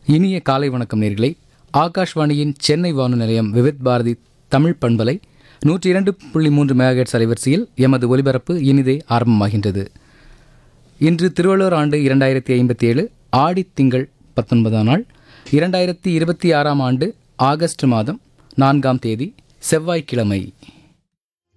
இனிய காலை வணக்கம் நேயர்களே. ஆகாஷ்வாணியின் சென்னை வானொலி நிலையம் விவித் பாரதி தமிழ் பண்பலை 102.3 மெகாஹெர்ட்ஸ் அலைவரிசையில் எமது ஒலிபரப்பு இனிதே ஆரம்பமாகின்றது. இன்று திருவள்ளுவர் ஆண்டு 2057 ஆடி திங்கள் 19ஆம் நாள் 2026 ஆண்டு ஆகஸ்ட் மாதம் 4ஆம் தேதி செவ்வாய்க்கிழமை.